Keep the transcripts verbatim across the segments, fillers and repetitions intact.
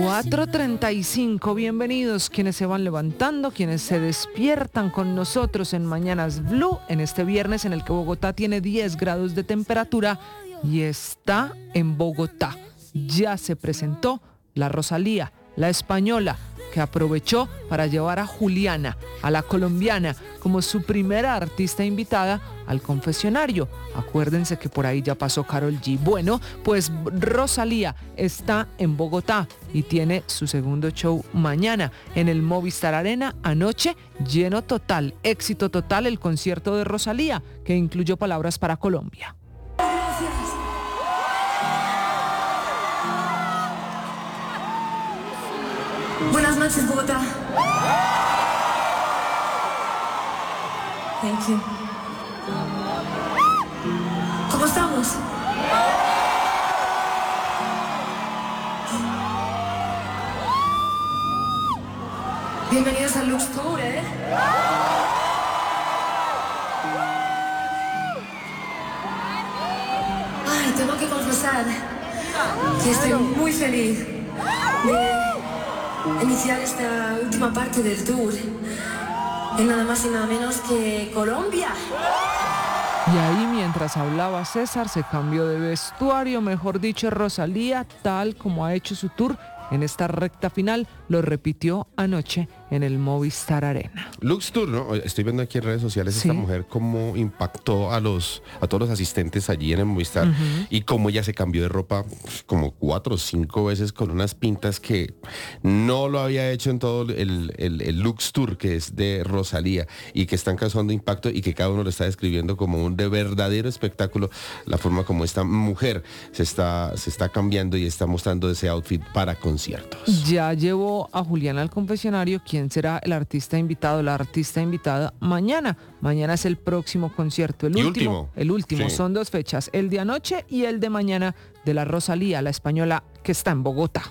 cuatro treinta y cinco, bienvenidos quienes se van levantando, quienes se despiertan con nosotros en Mañanas Blue, en este viernes en el que Bogotá tiene diez grados de temperatura y está en Bogotá. Ya se presentó la Rosalía, la española, que aprovechó para llevar a Juliana, a la colombiana, como su primera artista invitada al confesionario. Acuérdense que por ahí ya pasó Karol G. Bueno, pues Rosalía está en Bogotá y tiene su segundo show mañana en el Movistar Arena. Anoche, lleno total, éxito total el concierto de Rosalía, que incluyó Palabras para Colombia. Buenas noches, Bogotá. Thank you. ¿Cómo estamos? Bienvenidos al Lux Tour, ¿eh? Ay, tengo que confesar que estoy muy feliz de iniciar esta última parte del tour en nada más y nada menos que Colombia. Y ahí, mientras hablaba César, se cambió de vestuario, mejor dicho, Rosalía, tal como ha hecho su tour en esta recta final, lo repitió anoche en el Movistar Arena. Lux Tour, ¿no? Estoy viendo aquí en redes sociales sí. Esta mujer cómo impactó a los a todos los asistentes allí en el Movistar uh-huh. y cómo ella se cambió de ropa como cuatro o cinco veces con unas pintas que no lo había hecho en todo el, el, el Lux Tour, que es de Rosalía y que están causando impacto y que cada uno lo está describiendo como un de verdadero espectáculo, la forma como esta mujer se está, se está cambiando y está mostrando ese outfit para conciertos. Ya llevó a Juliana al confesionario. ¿Quién será el artista invitado, la artista invitada mañana? Mañana es el próximo concierto, el y último, último. El último, sí. Son dos fechas, el de anoche y el de mañana de la Rosalía, la española que está en Bogotá.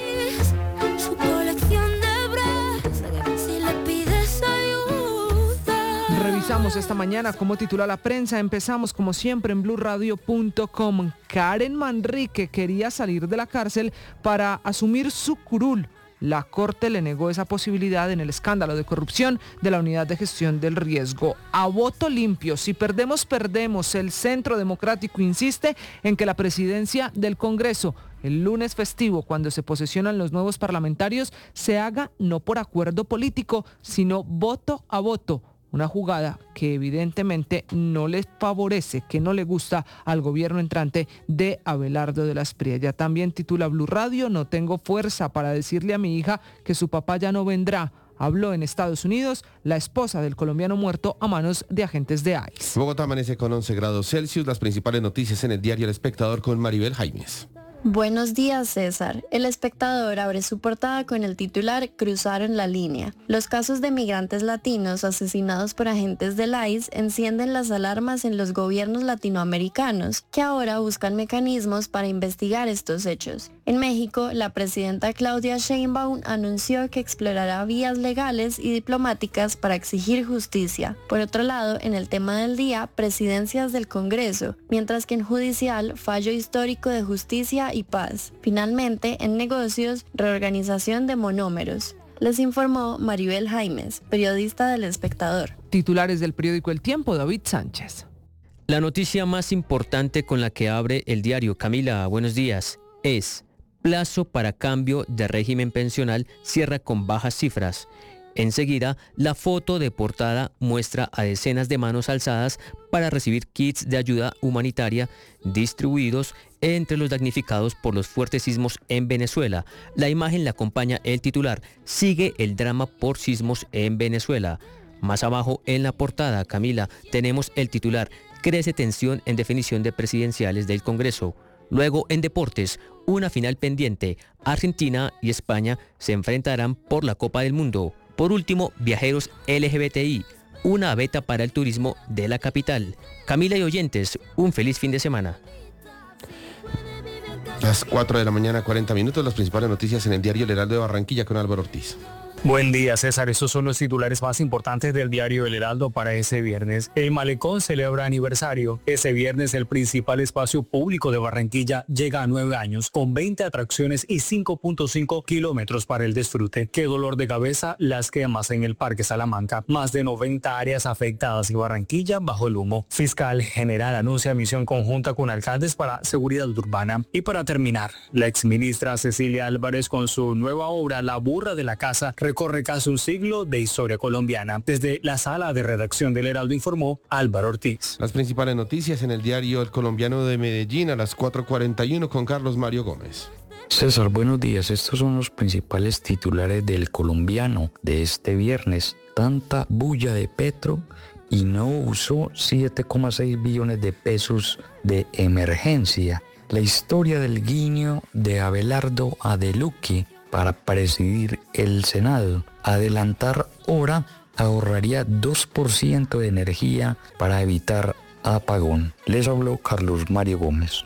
Revisamos esta mañana cómo titula la prensa. Empezamos como siempre en blue radio punto com. Karen Manrique quería salir de la cárcel para asumir su curul. La Corte le negó esa posibilidad en el escándalo de corrupción de la Unidad de Gestión del Riesgo. A voto limpio, si perdemos, perdemos. El Centro Democrático insiste en que la presidencia del Congreso, el lunes festivo, cuando se posesionan los nuevos parlamentarios, se haga no por acuerdo político, sino voto a voto. Una jugada que evidentemente no les favorece, que no le gusta al gobierno entrante de Abelardo de la Espriella. Ya también titula Blue Radio, no tengo fuerza para decirle a mi hija que su papá ya no vendrá. Habló en Estados Unidos la esposa del colombiano muerto a manos de agentes de I C E. Bogotá amanece con once grados Celsius. Las principales noticias en el diario El Espectador con Maribel Jaimes. Buenos días, César. El Espectador abre su portada con el titular Cruzaron la línea. Los casos de migrantes latinos asesinados por agentes del I C E encienden las alarmas en los gobiernos latinoamericanos, que ahora buscan mecanismos para investigar estos hechos. En México, la presidenta Claudia Sheinbaum anunció que explorará vías legales y diplomáticas para exigir justicia. Por otro lado, en el tema del día, presidencias del Congreso, mientras que en judicial, fallo histórico de justicia y paz. Finalmente, en negocios, reorganización de monómeros. Les informó Maribel Jaimes, periodista del Espectador. Titulares del periódico El Tiempo, David Sánchez. La noticia más importante con la que abre el diario, Camila, buenos días, es plazo para cambio de régimen pensional cierra con bajas cifras. Enseguida, la foto de portada muestra a decenas de manos alzadas para recibir kits de ayuda humanitaria distribuidos entre los damnificados por los fuertes sismos en Venezuela. La imagen la acompaña el titular, sigue el drama por sismos en Venezuela. Más abajo en la portada, Camila, tenemos el titular, crece tensión en definición de presidenciales del Congreso. Luego, en deportes, una final pendiente. Argentina y España se enfrentarán por la Copa del Mundo. Por último, viajeros L G B T I, una beta para el turismo de la capital. Camila y oyentes, un feliz fin de semana. Las cuatro de la mañana, cuarenta minutos, las principales noticias en el diario El Heraldo de Barranquilla con Álvaro Ortiz. Buen día, César. Estos son los titulares más importantes del diario El Heraldo para ese viernes. El Malecón celebra aniversario. Ese viernes el principal espacio público de Barranquilla llega a nueve años con veinte atracciones y cinco punto cinco kilómetros para el disfrute. Qué dolor de cabeza las quemas en el Parque Salamanca. Más de noventa áreas afectadas y Barranquilla bajo el humo. Fiscal General anuncia misión conjunta con alcaldes para seguridad urbana. Y para terminar, la exministra Cecilia Álvarez con su nueva obra La burra de la casa recorre casi un siglo de historia colombiana. Desde la sala de redacción del Heraldo informó Álvaro Ortiz. Las principales noticias en el diario El Colombiano de Medellín a las cuatro cuarenta y uno con Carlos Mario Gómez. César, buenos días. Estos son los principales titulares del Colombiano de este viernes. Tanta bulla de Petro y no usó siete coma seis billones de pesos de emergencia. La historia del guiño de Abelardo a De Luque para presidir el Senado. Adelantar hora ahorraría dos por ciento de energía para evitar apagón. Les habló Carlos Mario Gómez.